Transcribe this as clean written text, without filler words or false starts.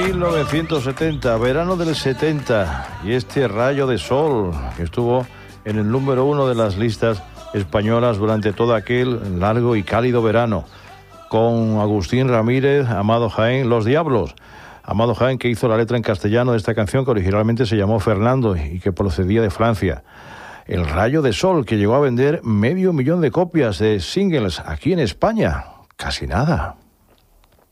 1970, verano del 70, y este Rayo de Sol que estuvo en el número 1 de las listas españolas durante todo aquel largo y cálido verano, con Agustín Ramírez, Amado Jaén, Los Diablos. Amado Jaén, que hizo la letra en castellano de esta canción, que originalmente se llamó Fernando y que procedía de Francia. El Rayo de Sol, que llegó a vender 500.000 de copias de singles aquí en España. Casi nada.